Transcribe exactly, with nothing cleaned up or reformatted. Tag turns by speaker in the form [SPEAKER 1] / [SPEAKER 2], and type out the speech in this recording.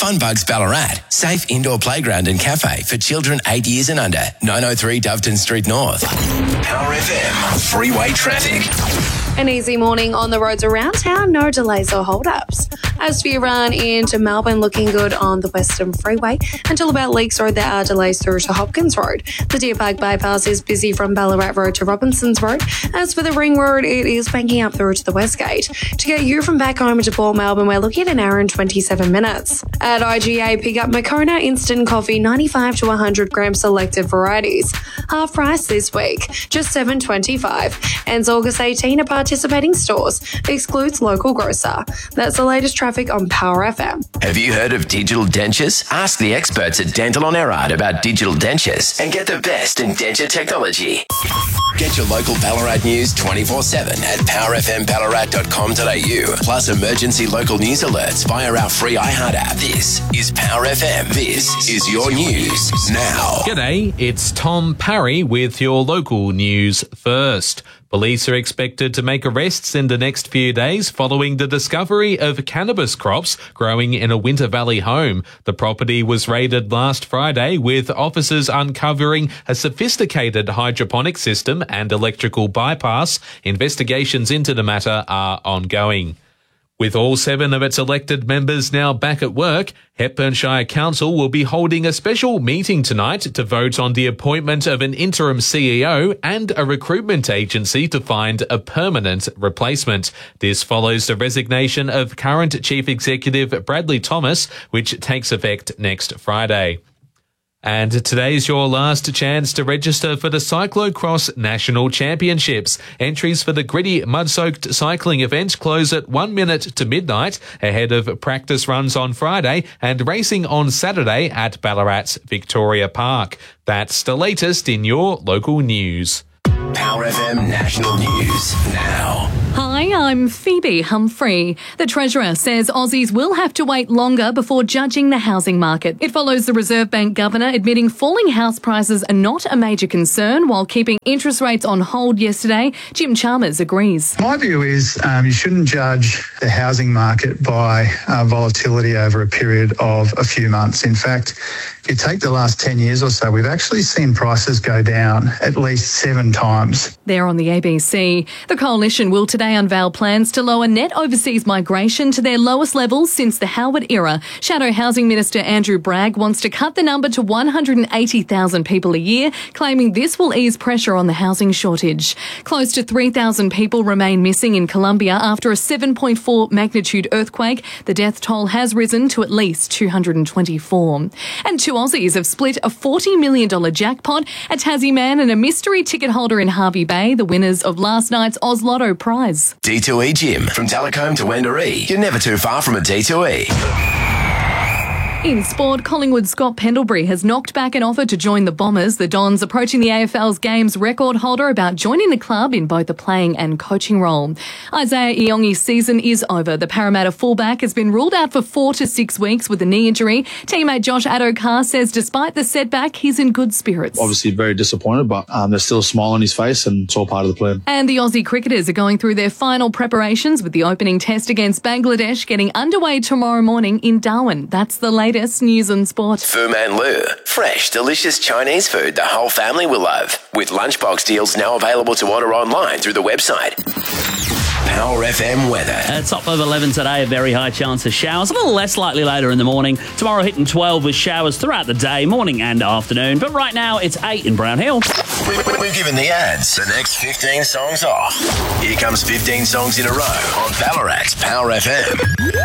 [SPEAKER 1] Funbugs Ballarat, safe indoor playground and cafe for children eight years and under. nine oh three Doveton Street North. Power F M, freeway traffic.
[SPEAKER 2] An easy morning on the roads around town, no delays or hold-ups. As for your run into Melbourne, looking good on the Western Freeway. Until about Leakes Road, there are delays through to Hopkins Road. The Deer Park bypass is busy from Ballarat Road to Robinsons Road. As for the Ring Road, it is banking up through to the West Gate. To get you from back home to Port Melbourne, we're looking at an hour and twenty-seven minutes. At I G A, pick up Moccona Instant Coffee, ninety-five to one hundred gram selected varieties. Half price this week, just seven twenty-five. Ends August eighteenth at participating stores. Excludes local grocer. That's the latest traffic on Power F M.
[SPEAKER 1] Have you heard of digital dentures? Ask the experts at Dental on Erard about digital dentures and get the best in denture technology. Get your local Ballarat news twenty-four seven at power f m ballarat dot com dot a u. Plus emergency local news alerts via our free iHeart app. This is Power F M. This is your news now.
[SPEAKER 3] G'day, it's Tom Parry with your local news first. Police are expected to make arrests in the next few days following the discovery of cannabis crops growing in a Winter Valley home. The property was raided last Friday, with officers uncovering a sophisticated hydroponic system and electrical bypass. Investigations into the matter are ongoing. With all seven of its elected members now back at work, Hepburn Shire Council will be holding a special meeting tonight to vote on the appointment of an interim C E O and a recruitment agency to find a permanent replacement. This follows the resignation of current Chief Executive Bradley Thomas, which takes effect next Friday. And today's your last chance to register for the Cyclocross National Championships. Entries for the gritty, mud-soaked cycling event close at one minute to midnight, ahead of practice runs on Friday and racing on Saturday at Ballarat's Victoria Park. That's the latest in your local news.
[SPEAKER 1] Power F M National News now.
[SPEAKER 4] Hi, I'm Phoebe Humphrey. The Treasurer says Aussies will have to wait longer before judging the housing market. It follows the Reserve Bank Governor admitting falling house prices are not a major concern while keeping interest rates on hold yesterday. Jim Chalmers agrees.
[SPEAKER 5] My view is um, you shouldn't judge the housing market by uh, volatility over a period of a few months. In fact, if you take the last ten years or so, we've actually seen prices go down at least seven times.
[SPEAKER 4] There on the A B C, the Coalition will today unveil plans to lower net overseas migration to their lowest levels since the Howard era. Shadow Housing Minister Andrew Bragg wants to cut the number to one hundred eighty thousand people a year, claiming this will ease pressure on the housing shortage. Close to three thousand people remain missing in Colombia after a seven point four magnitude earthquake. The death toll has risen to at least two hundred twenty-four. And two Aussies have split a forty million dollars jackpot, a Tassie man and a mystery ticket holder in Harvey Bay, the winners of last night's Oz Lotto prize.
[SPEAKER 1] D two E Gym. From Talcombe to Wendouree, you're never too far from a D two E.
[SPEAKER 4] In sport, Collingwood's Scott Pendlebury has knocked back an offer to join the Bombers. The Dons approaching the A F L's games record holder about joining the club in both the playing and coaching role. Isaiah Iongi's season is over. The Parramatta fullback has been ruled out for four to six weeks with a knee injury. Teammate Josh Adokar says despite the setback, he's in good spirits.
[SPEAKER 6] Obviously very disappointed, but um, there's still a smile on his face and it's all part of the plan.
[SPEAKER 4] And the Aussie cricketers are going through their final preparations with the opening test against Bangladesh getting underway tomorrow morning in Darwin. That's the latest news and sport.
[SPEAKER 1] Fu Man Lu. Fresh, delicious Chinese food the whole family will love. With lunchbox deals now available to order online through the website. Power F M weather.
[SPEAKER 7] At top of eleven today, a very high chance of showers. A little less likely later in the morning. Tomorrow hitting twelve with showers throughout the day, morning and afternoon. But right now, it's eight in Brown Hill.
[SPEAKER 1] We've given the ads the next fifteen songs off. Here comes fifteen songs in a row on Ballarat's Power F M.